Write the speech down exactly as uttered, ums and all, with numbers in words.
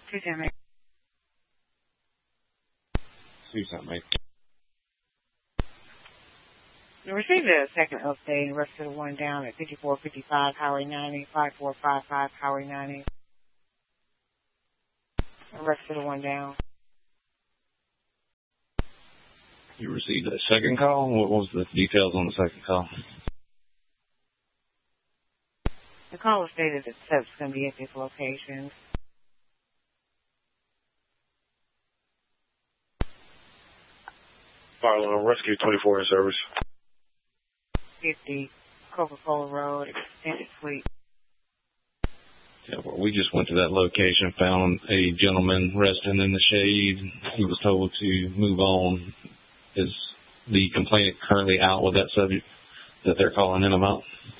two ten, mate. two ten, mate. We received a second update. Arrested the one down at fifty-four fifty-five Highway ninety, five four five five Highway ninety. Arrested the one down. You received a second call? What was the details on the second call? The caller stated that steps going to be at this location. Barlow Rescue twenty-four in service. fifty Coca-Cola Road, Extended Suite. Yeah, well, we just went to that location, found a gentleman resting in the shade. He was told to move on. Is the complainant currently out with that subject that they're calling in about?